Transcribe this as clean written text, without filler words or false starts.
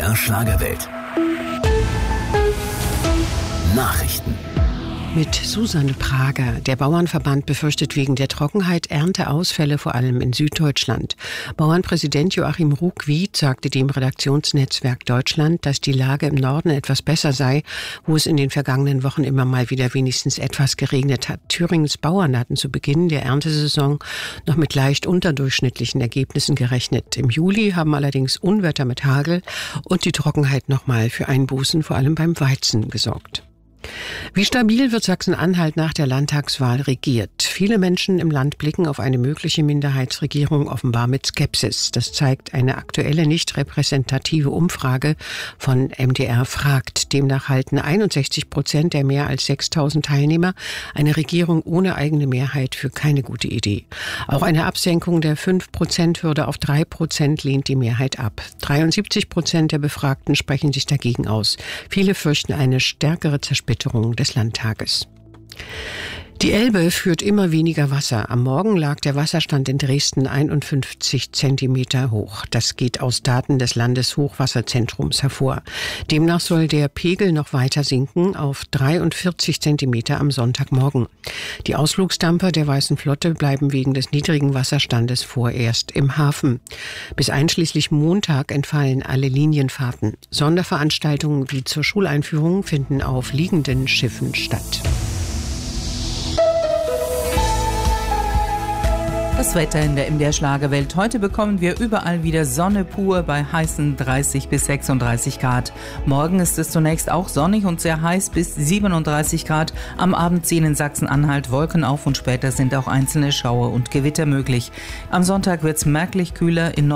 MDR Schlagerwelt. Nachrichten. Mit Susanne Prager. Der Bauernverband befürchtet wegen der Trockenheit Ernteausfälle, vor allem in Süddeutschland. Bauernpräsident Joachim Ruckwied sagte dem Redaktionsnetzwerk Deutschland, dass die Lage im Norden etwas besser sei, wo es in den vergangenen Wochen immer mal wieder wenigstens etwas geregnet hat. Thüringens Bauern hatten zu Beginn der Erntesaison noch mit leicht unterdurchschnittlichen Ergebnissen gerechnet. Im Juli haben allerdings Unwetter mit Hagel und die Trockenheit nochmal für Einbußen, vor allem beim Weizen, gesorgt. Wie stabil wird Sachsen-Anhalt nach der Landtagswahl regiert? Viele Menschen im Land blicken auf eine mögliche Minderheitsregierung offenbar mit Skepsis. Das zeigt eine aktuelle nicht repräsentative Umfrage von MDR fragt. Demnach halten 61% der mehr als 6.000 Teilnehmer eine Regierung ohne eigene Mehrheit für keine gute Idee. Auch eine Absenkung der 5%-Hürde auf 3% lehnt die Mehrheit ab. 73% der Befragten sprechen sich dagegen aus. Viele fürchten eine stärkere Zersplitterung des Landtages. Die Elbe führt immer weniger Wasser. Am Morgen lag der Wasserstand in Dresden 51 Zentimeter hoch. Das geht aus Daten des Landeshochwasserzentrums hervor. Demnach soll der Pegel noch weiter sinken auf 43 Zentimeter am Sonntagmorgen. Die Ausflugsdampfer der Weißen Flotte bleiben wegen des niedrigen Wasserstandes vorerst im Hafen. Bis einschließlich Montag entfallen alle Linienfahrten. Sonderveranstaltungen wie zur Schuleinführung finden auf liegenden Schiffen statt. Das Wetter in der MDR Schlagerwelt. Heute bekommen wir überall wieder Sonne pur bei heißen 30 bis 36 Grad. Morgen ist es zunächst auch sonnig und sehr heiß bis 37 Grad. Am Abend ziehen in Sachsen-Anhalt Wolken auf und später sind auch einzelne Schauer und Gewitter möglich. Am Sonntag wird es merklich kühler. In